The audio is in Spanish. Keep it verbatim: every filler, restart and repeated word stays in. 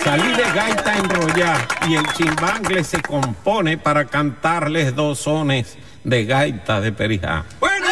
Salí de gaita enrollar y el chimbangle se compone para cantarles dos sones de gaita de Perijá. Bueno.